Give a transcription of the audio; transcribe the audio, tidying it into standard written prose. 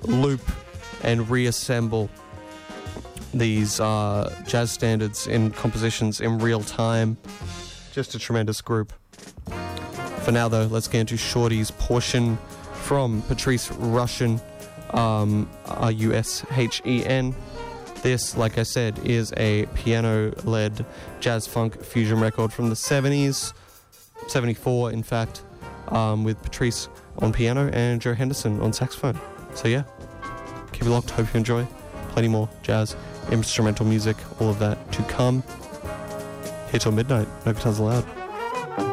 loop and reassemble these jazz standards in compositions in real time. Just a tremendous group. For now, though, let's get into Shorty's portion from Patrice Rushen, Rushen. This, like I said, is a piano-led jazz-funk fusion record from the 70s, 74, in fact, with Patrice on piano and Joe Henderson on saxophone. So yeah, keep it locked, hope you enjoy. Plenty more jazz, instrumental music, all of that to come. Here till midnight, no guitars allowed.